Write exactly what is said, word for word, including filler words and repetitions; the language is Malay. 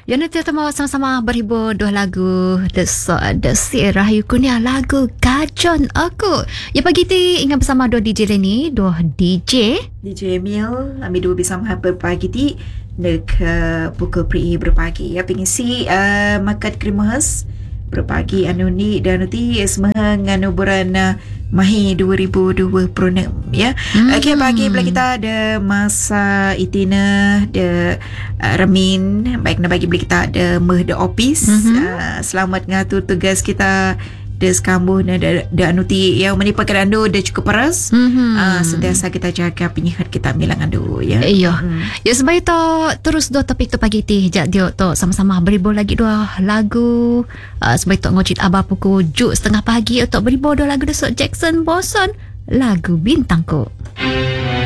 Ya nanti kita mau sama-sama berhibur dua lagu Desok Desir Rahayu Kurnia lagu Kajon Aku. Ya pagi ti ingat bersama dua D J Leni, dua D J D J Emil, kami dua bersama berpagi ti dek uh, pukul pri berpagi. Ya pengisi uh, makan krimas berpagi anu ni dan nanti semua nganu buran uh, Mahi dua ribu dua puluh enam ya. Hmm. Okey pagi bila kita ada masa itina ada uh, Ramin baik nak bagi bila kita ada meh the office. Mm-hmm. Uh, selamat ngatur tugas kita de sekambuh dan de, de anuti yang menipakan ando de cukup paras. Mm-hmm. Uh, sentiasa kita jaga penyihat kita milang ando ya. Iya. Hmm. Ya sebaik tu terus dua topik tu pagi ti jak dia tu sama-sama berhibur lagi dua lagu. Uh, sebaik tu ngocit abah pukul juk setengah pagi untuk berhibur dua lagu Desok Jackson Boson lagu Bintangku.